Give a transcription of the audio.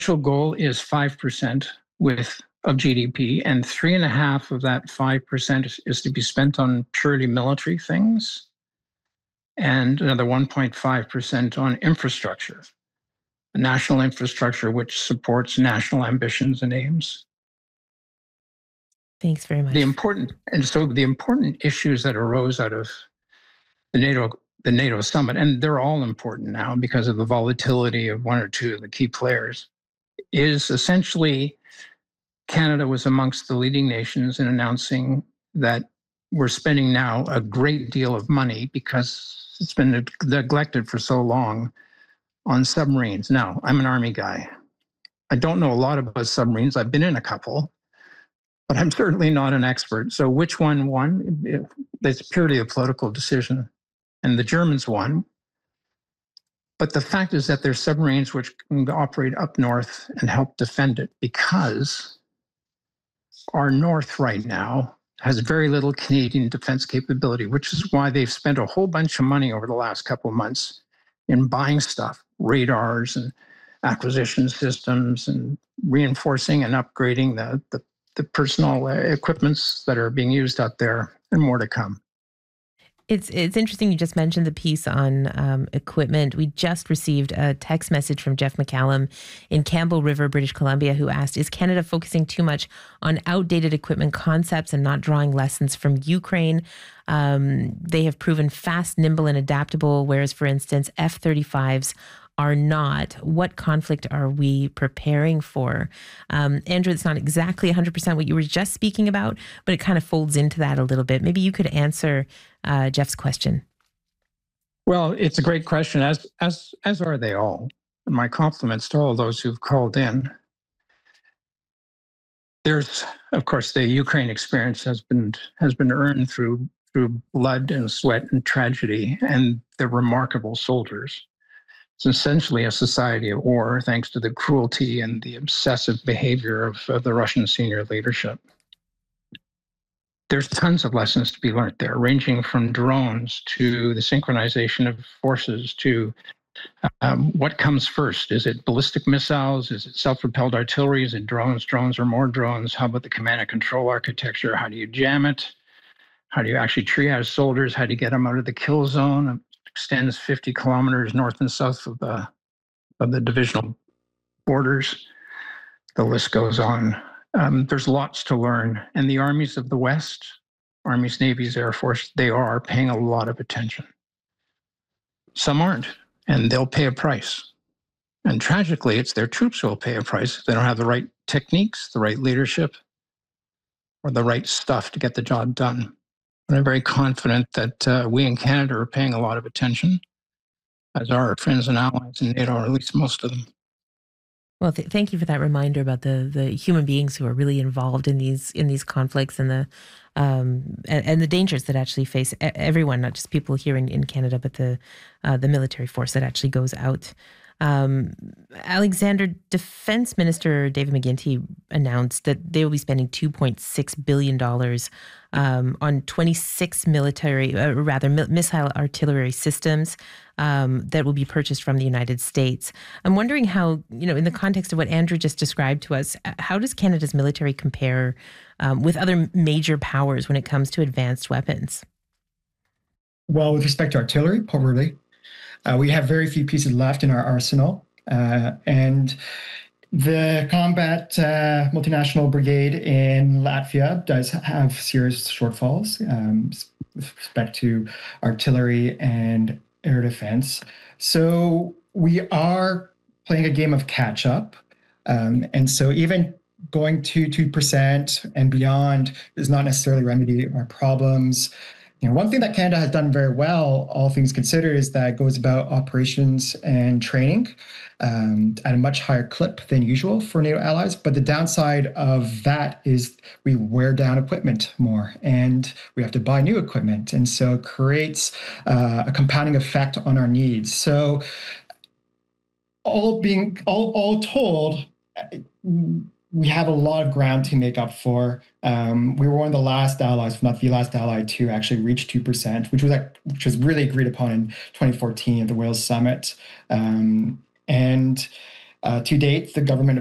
goal is 5% of GDP, and 3.5% of that 5% is to be spent on purely military things, and another 1.5% on infrastructure, national infrastructure, which supports national ambitions and aims. Thanks very much. The important issues that arose out of the NATO summit, and they're all important now because of the volatility of one or two of the key players, is essentially Canada was amongst the leading nations in announcing that we're spending now a great deal of money because it's been neglected for so long on submarines. Now, I'm an Army guy. I don't know a lot about submarines. I've been in a couple, but I'm certainly not an expert. So which one won? It's purely a political decision. And the Germans won. But the fact is that there's submarines which can operate up north and help defend it, because our north right now has very little Canadian defense capability, which is why they've spent a whole bunch of money over the last couple of months in buying stuff, radars and acquisition systems, and reinforcing and upgrading the personal equipments that are being used out there, and more to come. It's interesting you just mentioned the piece on equipment. We just received a text message from Jeff McCallum in Campbell River, British Columbia, who asked, is Canada focusing too much on outdated equipment concepts and not drawing lessons from Ukraine? They have proven fast, nimble, and adaptable, whereas, for instance, F-35s are not. What conflict are we preparing for? Andrew, it's not exactly 100% what you were just speaking about, but it kind of folds into that a little bit. Maybe you could answer Jeff's question. Well, it's a great question, as are they all. And my compliments to all those who've called in. There's, of course, the Ukraine experience has been earned through blood and sweat and tragedy, and they're remarkable soldiers. It's essentially a society of war, thanks to the cruelty and the obsessive behavior of the Russian senior leadership. There's tons of lessons to be learned there, ranging from drones to the synchronization of forces to what comes first. Is it ballistic missiles? Is it self-propelled artillery? Is it drones? Drones or more drones? How about the command and control architecture? How do you jam it? How do you actually triage soldiers? How do you get them out of the kill zone? It extends 50 kilometers north and south of the divisional borders. The list goes on. There's lots to learn. And the armies of the West, armies, navies, Air Force, they are paying a lot of attention. Some aren't, and they'll pay a price. And tragically, it's their troops who will pay a price if they don't have the right techniques, the right leadership, or the right stuff to get the job done. And I'm very confident that we in Canada are paying a lot of attention, as are our friends and allies in NATO, or at least most of them. Well, thank you for that reminder about the human beings who are really involved in these conflicts and the dangers that actually face everyone, not just people here in Canada, but the military force that actually goes out. Alexander, Defense Minister David McGuinty announced that they will be spending $2.6 billion on 26 missile artillery systems that will be purchased from the United States. I'm wondering how, in the context of what Andrew just described to us, how does Canada's military compare with other major powers when it comes to advanced weapons? Well, with respect to artillery, poorly. We have very few pieces left in our arsenal, and the combat multinational brigade in Latvia does have serious shortfalls with respect to artillery and air defense. So we are playing a game of catch up, and so even going to 2% and beyond does not necessarily remedy our problems. One thing that Canada has done very well, all things considered, is that it goes about operations and training at a much higher clip than usual for NATO allies. But the downside of that is we wear down equipment more and we have to buy new equipment. And so it creates a compounding effect on our needs. So all told, we have a lot of ground to make up for. We were one of the last allies, if not the last ally, to actually reach 2%, which was really agreed upon in 2014 at the Wales Summit. And To date, the government